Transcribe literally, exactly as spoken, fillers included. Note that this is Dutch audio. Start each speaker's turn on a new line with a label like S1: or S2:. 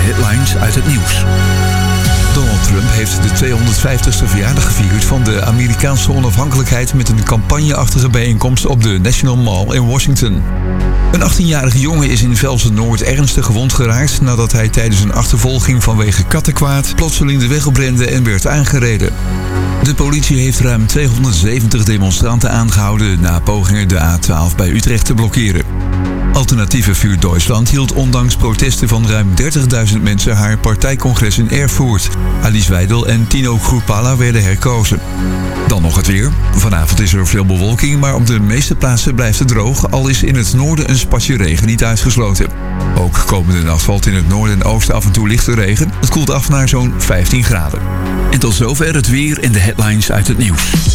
S1: headlines uit het nieuws. Donald Trump heeft de tweehonderdvijftigste verjaardag gevierd van de Amerikaanse onafhankelijkheid met een campagneachtige bijeenkomst op de National Mall in Washington. Een achttienjarige jongen is in Velsen-Noord ernstig gewond geraakt nadat hij tijdens een achtervolging vanwege kattenkwaad plotseling de weg oprende en werd aangereden. De politie heeft ruim tweehonderdzeventig demonstranten aangehouden na pogingen de A twaalf bij Utrecht te blokkeren. Alternatieve Vuur Duitsland hield ondanks protesten van ruim dertigduizend mensen haar partijcongres in Erfurt. Alice Weidel en Tino Kruppala werden herkozen. Dan nog het weer. Vanavond is er veel bewolking, maar op de meeste plaatsen blijft het droog, al is in het noorden een spatje regen niet uitgesloten. Ook komende nacht valt in het noorden en oosten af en toe lichte regen. Het koelt af naar zo'n vijftien graden. En tot zover het weer en de headlines uit het nieuws.